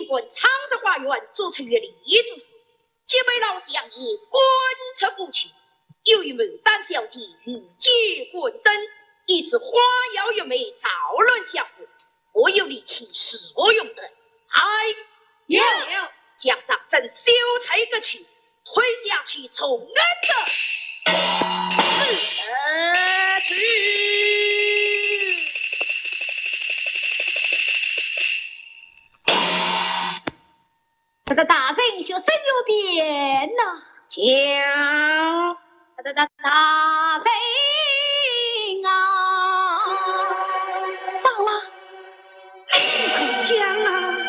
棍长沙花园做出月例之事，皆被老相爷观察不去。由于牡丹小姐欲结婚灯，以致花妖玉媚骚乱相互，何有力气使我用的？哎， 有将长针修裁个去，推下去从恩的去。 这个大人学生有变呐， 将大人啊，到了， 将啊！